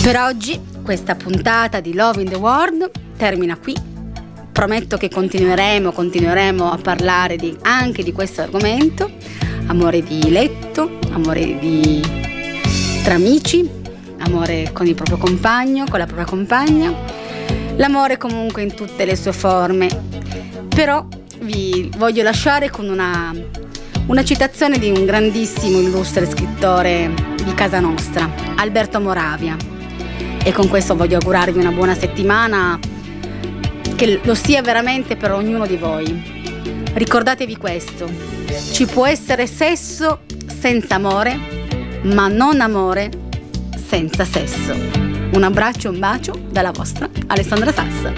Per oggi questa puntata di Love in the World termina qui. Prometto che continueremo a parlare anche di questo argomento: amore di letto, amore tra amici, amore con il proprio compagno, con la propria compagna, l'amore comunque in tutte le sue forme. Però vi voglio lasciare con una citazione di un grandissimo illustre scrittore di casa nostra, Alberto Moravia. E con questo voglio augurarvi una buona settimana, che lo sia veramente per ognuno di voi. Ricordatevi questo: ci può essere sesso senza amore, ma non amore senza sesso. Un abbraccio e un bacio dalla vostra Alessandra Sassa.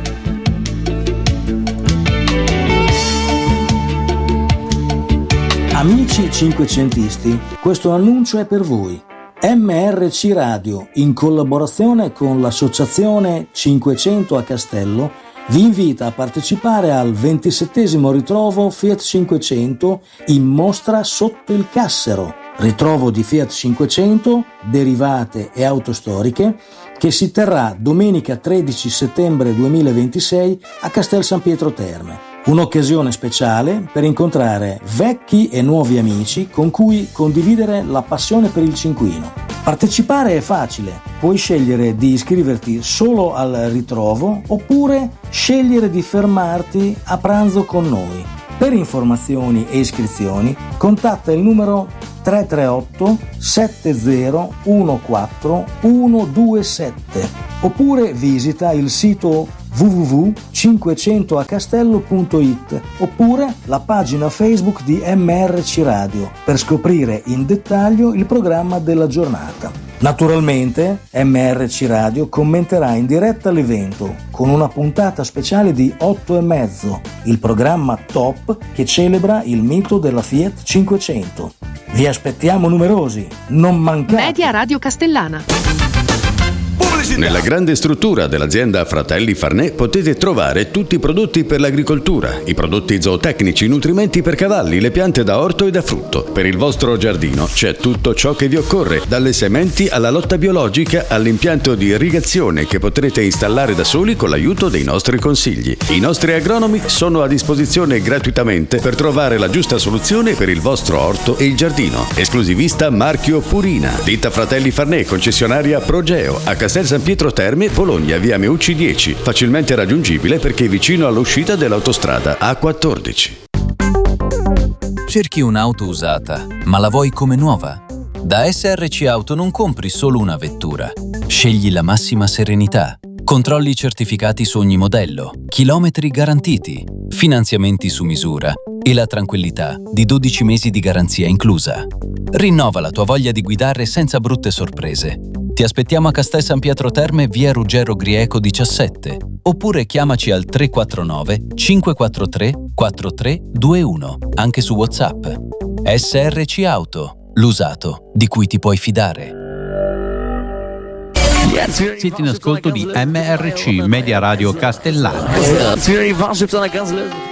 Amici cinquecentisti, questo annuncio è per voi. MRC Radio, in collaborazione con l'associazione 500 a Castello, vi invita a partecipare al 27° ritrovo Fiat 500 in mostra sotto il Cassero, ritrovo di Fiat 500, derivate e auto storiche, che si terrà domenica 13 settembre 2026 a Castel San Pietro Terme. Un'occasione speciale per incontrare vecchi e nuovi amici con cui condividere la passione per il cinquino. Partecipare è facile, puoi scegliere di iscriverti solo al ritrovo oppure scegliere di fermarti a pranzo con noi. Per informazioni e iscrizioni contatta il numero 338 7014 127 oppure visita il sito www.500acastello.it oppure la pagina Facebook di MRC Radio per scoprire in dettaglio il programma della giornata. Naturalmente MRC Radio commenterà in diretta l'evento con una puntata speciale di 8,5, il programma Top che celebra il mito della Fiat 500. Vi aspettiamo numerosi, non mancate! Media Radio Castellana. Nella grande struttura dell'azienda Fratelli Farnè potete trovare tutti i prodotti per l'agricoltura, i prodotti zootecnici, i nutrimenti per cavalli, le piante da orto e da frutto. Per il vostro giardino c'è tutto ciò che vi occorre, dalle sementi alla lotta biologica all'impianto di irrigazione che potrete installare da soli con l'aiuto dei nostri consigli. I nostri agronomi sono a disposizione gratuitamente per trovare la giusta soluzione per il vostro orto e il giardino. Esclusivista marchio Purina. Ditta Fratelli Farnè, concessionaria Progeo, a Castel San Pietro Terme, Bologna, via Meucci 10, facilmente raggiungibile perché è vicino all'uscita dell'autostrada A14. Cerchi un'auto usata, ma la vuoi come nuova? Da SRC Auto non compri solo una vettura. Scegli la massima serenità. Controlli certificati su ogni modello, chilometri garantiti, finanziamenti su misura e la tranquillità di 12 mesi di garanzia inclusa. Rinnova la tua voglia di guidare senza brutte sorprese. Ti aspettiamo a Castel San Pietro Terme, via Ruggero Grieco 17, oppure chiamaci al 349 543 4321, anche su WhatsApp. SRC Auto, l'usato di cui ti puoi fidare. Siete in ascolto di MRC Media Radio Castellana.